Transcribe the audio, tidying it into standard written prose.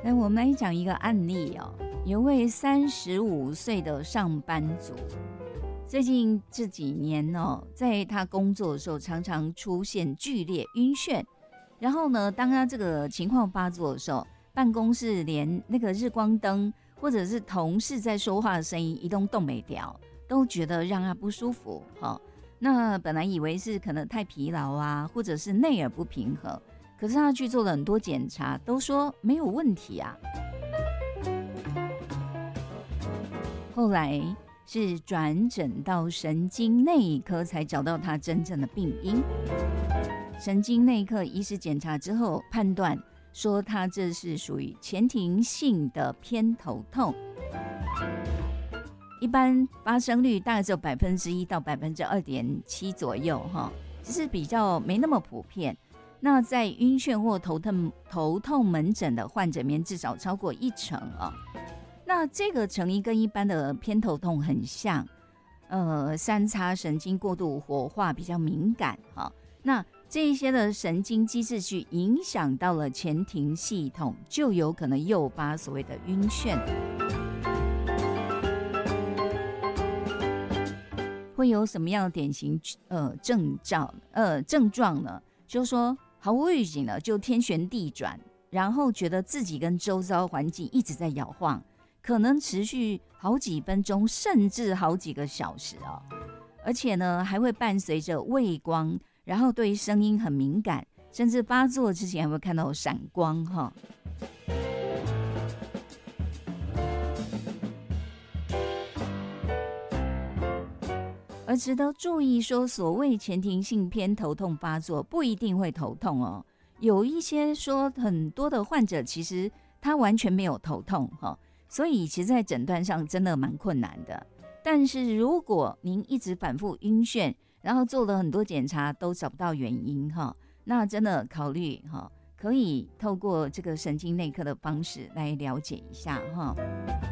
来，我们来讲一个案例哦。有位35岁的上班族，最近这几年哦，在他工作的时候，常常出现剧烈晕眩。然后呢，当他这个情况发作的时候，办公室连那个日光灯或者是同事在说话的声音一动没掉，都觉得让他不舒服。那本来以为是可能太疲劳啊，或者是内耳不平衡，可是他去做了很多检查，都说没有问题啊。后来是转诊到神经内科，才找到他真正的病因。神经内科医师检查之后判断说，他这是属于前庭性的偏头痛，一般发生率大概只有1%到2.7%左右，只是比较没那么普遍。那在晕眩或头痛门诊的患者里面，至少超过1%啊。那这个成因跟一般的偏头痛很像，三叉神经过度活化比较敏感哈。那这一些的神经机制去影响到了前庭系统，就有可能诱发所谓的晕眩。会有什么样的典型症状呢？就是说毫无预警的就天旋地转，然后觉得自己跟周遭环境一直在摇晃，可能持续好几分钟，甚至好几个小时哦。而且呢，还会伴随着畏光，然后对声音很敏感，甚至发作之前还会看到闪光哈。而值得注意说，所谓前庭性偏头痛发作不一定会头痛哦。有一些说很多的患者其实他完全没有头痛哈，所以其实在诊断上真的蛮困难的。但是如果您一直反复晕眩，然后做了很多检查都找不到原因哈，那真的考虑哈，可以透过这个神经内科的方式来了解一下哈。